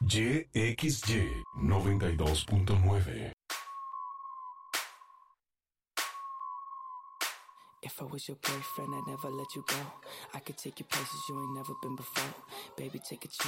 YXY 92.9. If I was your boyfriend, I'd never let you go. I could take you places you ain't never been before. Baby, take a chance.